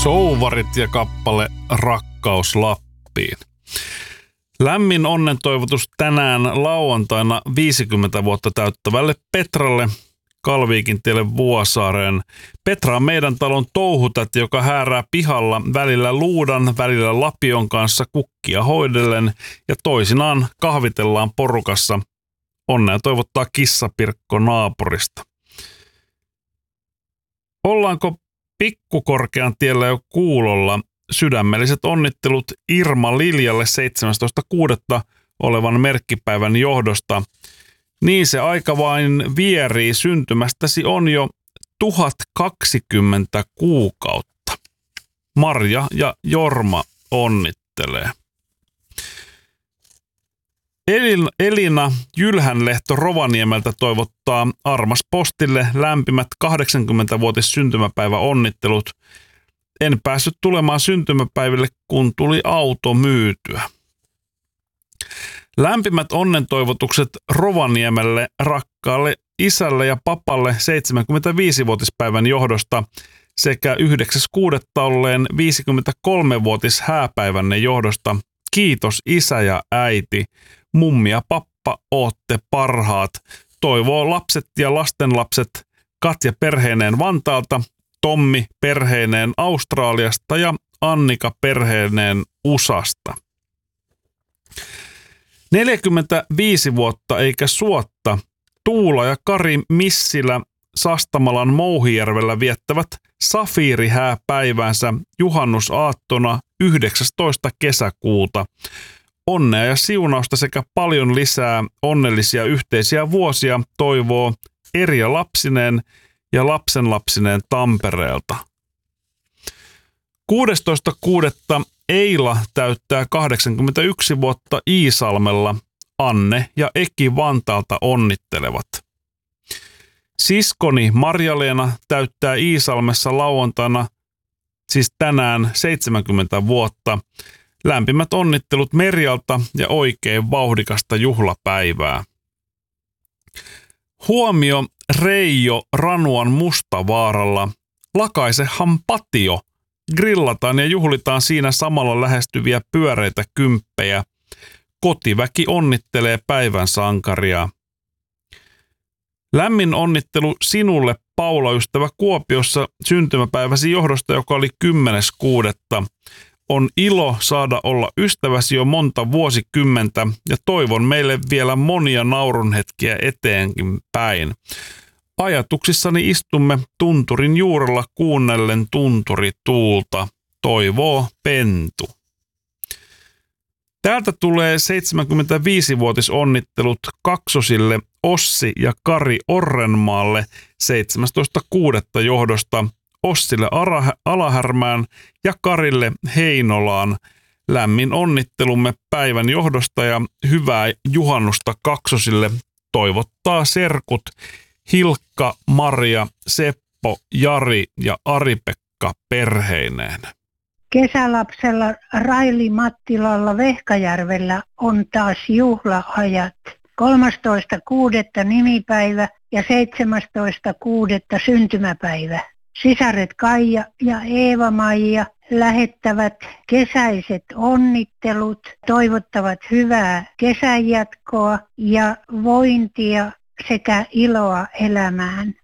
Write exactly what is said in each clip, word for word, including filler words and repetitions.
Souvarit ja kappale Rakkaus Lappiin. Lämmin onnentoivotus tänään lauantaina viisikymmentä vuotta täyttävälle Petralle Kalviikintielle Vuosaareen. Petra on meidän talon touhutäti, joka häärää pihalla välillä luudan, välillä lapion kanssa kukkia hoidellen ja toisinaan kahvitellaan porukassa. Onnea toivottaa kissapirkko naapurista. Ollaanko Pikkukorkean tiellä jo kuulolla? Sydämelliset onnittelut Irma Liljalle seitsemästoista kuudetta olevan merkkipäivän johdosta. Niin se aika vain vierii, syntymästäsi on jo tuhat kaksikymmentä kuukautta. Marja ja Jorma onnittelee. Elina Jylhänlehto Rovaniemeltä toivottaa Armas Postille lämpimät kahdeksankymmentävuotis syntymäpäivä onnittelut. En päässyt tulemaan syntymäpäiville, kun tuli auto myytyä. Lämpimät onnentoivotukset Rovaniemelle rakkaalle isälle ja papalle seitsemänkymmentäviisivuotispäivän johdosta sekä yhdeksäs kuudetta olleen viisikymmentäkolmevuotis hääpäivänne johdosta. Kiitos isä ja äiti. Mummi ja pappa, ootte parhaat. Toivoo lapset ja lastenlapset Katja perheineen Vantaalta, Tommi perheineen Australiasta ja Annika perheineen U S A:sta. neljäkymmentäviisi vuotta eikä suotta. Tuula ja Kari Missilä Sastamalan Mouhijärvellä viettävät safiirihääpäivänsä juhannusaattona yhdeksästoista kesäkuuta. Onnea ja siunausta sekä paljon lisää onnellisia yhteisiä vuosia toivoo Erja lapsineen ja lapsenlapsineen Tampereelta. kuudestoista kuudetta Eila täyttää kahdeksankymmentäyksi vuotta Iisalmella. Anne ja Eki Vantaalta onnittelevat. Siskoni Marja-Leena täyttää Iisalmessa lauantaina, siis tänään seitsemänkymmentä vuotta. Lämpimät onnittelut Merjalta ja oikein vauhdikasta juhlapäivää. Huomio Reijo Ranuan Mustavaaralla. Lakaisehan patio. Grillataan ja juhlitaan siinä samalla lähestyviä pyöreitä kymppejä. Kotiväki onnittelee päivän sankaria. Lämmin onnittelu sinulle, Paula-ystävä Kuopiossa syntymäpäiväsi johdosta, joka oli kymmenes kuudetta. On ilo saada olla ystäväsi jo monta vuosikymmentä ja toivon meille vielä monia naurunhetkiä eteenkin päin. Ajatuksissani istumme tunturin juurella kuunnellen tunturituulta, toivoo Pentu. Täältä tulee seitsemänkymmentäviisivuotisonnittelut kaksosille Ossi ja Kari Orrenmaalle seitsemästoista kuudetta johdosta, Ossille Alahärmään ja Karille Heinolaan. Lämmin onnittelumme päivän johdosta ja hyvää juhannusta kaksosille toivottaa serkut Hilkka, Maria, Seppo, Jari ja Ari-Pekka perheineen. Kesälapsella Raili Mattilalla Vehkajärvellä on taas juhlaajat. kolmastoista kuudetta nimipäivä ja seitsemästoista kuudetta syntymäpäivä. Sisaret Kaija ja Eeva-Maija lähettävät kesäiset onnittelut, toivottavat hyvää kesänjatkoa ja vointia sekä iloa elämään.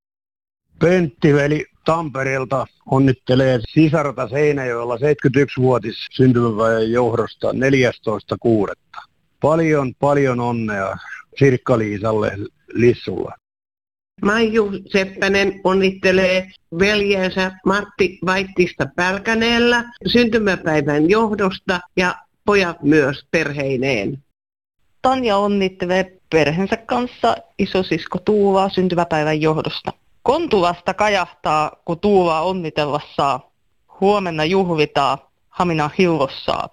Penttiveli Tampereelta onnittelee sisarta Seinäjoella seitsemänkymmentäyksivuotis syntymäpäivän johdosta neljästoista kuudetta. Paljon, paljon onnea Sirkka-Liisalle Lissulla. Maiju Seppänen onnittelee veljensä Matti Vaittista Pälkäneellä syntymäpäivän johdosta ja pojat myös perheineen. Tanja onnittelee perheensä kanssa isosisko Tuuvaa syntymäpäivän johdosta. Kontulasta kajahtaa, kun Tuuvaa onnitella saa. Huomenna juhlitaan Hamina Hillossa.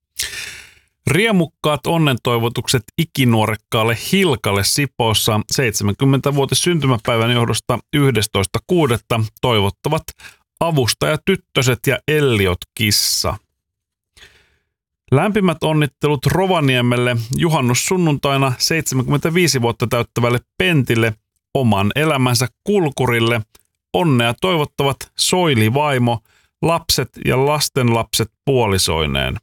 Riemukkaat onnentoivotukset ikinuorekkaalle Hilkalle Sipoossa seitsemänkymmentävuotis syntymäpäivän johdosta yhdestoista kuudetta toivottavat avustajatyttöset ja Elliot kissa. Lämpimät onnittelut Rovaniemelle juhannussunnuntaina seitsemänkymmentäviisi vuotta täyttävälle Pentille, oman elämänsä kulkurille. Onnea toivottavat Soili vaimo, lapset ja lastenlapset puolisoineen.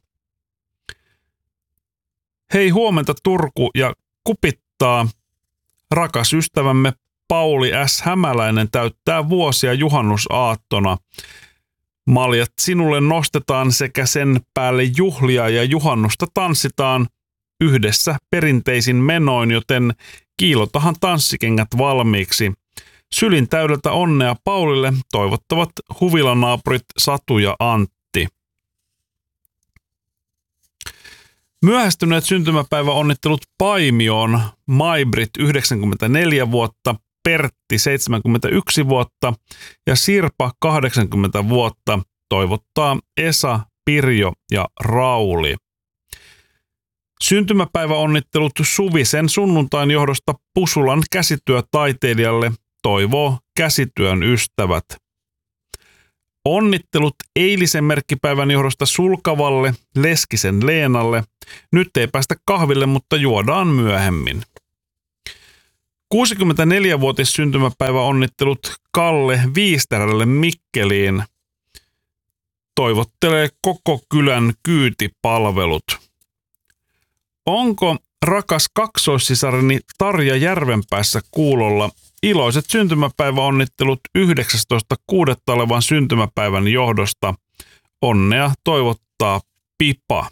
Hei huomenta Turku ja kupittaa. Rakas ystävämme Pauli S. Hämäläinen täyttää vuosia juhannusaattona. Maljat sinulle nostetaan sekä sen päälle juhlia ja juhannusta tanssitaan yhdessä perinteisin menoin, joten kiilotahan tanssikengät valmiiksi. Sylin täydeltä onnea Paulille toivottavat huvilanaapurit Satu ja Antti. Myöhästyneet syntymäpäiväonnittelut Paimioon, Maibrit yhdeksänkymmentäneljä vuotta, Pertti seitsemänkymmentäyksi vuotta ja Sirpa kahdeksankymmentä vuotta toivottaa Esa, Pirjo ja Rauli. Syntymäpäiväonnittelut Suvisen sunnuntain johdosta Pusulan käsityötaiteilijalle toivoo käsityön ystävät. Onnittelut eilisen merkkipäivän johdosta Sulkavalle, Leskisen Leenalle. Nyt ei päästä kahville, mutta juodaan myöhemmin. kuusikymmentäneljävuotis syntymäpäiväonnittelut Kalle Viisterälle Mikkeliin. Toivottelee koko kylän kyytipalvelut. Onko rakas kaksoissisareni Tarja Järvenpäässä kuulolla iloiset syntymäpäiväonnittelut yhdeksästoista kuudetta olevan syntymäpäivän johdosta? Onnea toivottaa Pipa.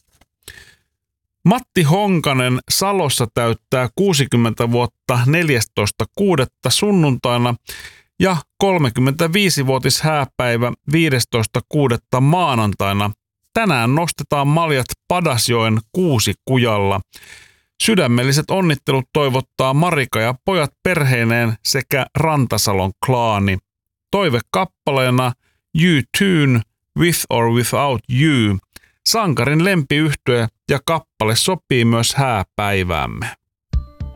Matti Honkanen Salossa täyttää kuusikymmentä vuotta neljästoista kuudetta sunnuntaina ja kolmekymmentäviisivuotis hääpäivä viidestoista kuudetta maanantaina. Tänään nostetaan maljat Padasjoen Kuusikujalla. Sydämelliset onnittelut toivottaa Marika ja pojat perheineen sekä Rantasalon klaani. Toive kappaleena You Tune, With or Without You. Sankarin lempiyhtye ja kappale sopii myös hääpäiväämme.